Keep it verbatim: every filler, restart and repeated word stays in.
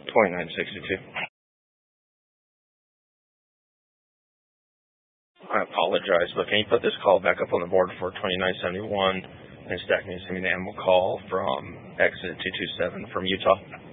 twenty-nine sixty-two. I apologize, but can you put this call back up on the board for twenty-nine seventy-one and stack me sending an animal call from exit two two seven from Utah?